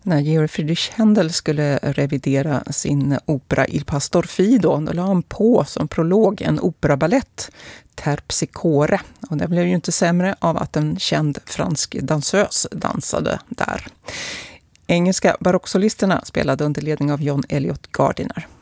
när Georg Friedrich Händel skulle revidera sin opera Il Pastor Fido, då la han på som prolog en operaballett, Terpsichore. Och det blev ju inte sämre av att en känd fransk dansös dansade där. Engelska barocksolisterna spelade under ledning av John Eliot Gardiner.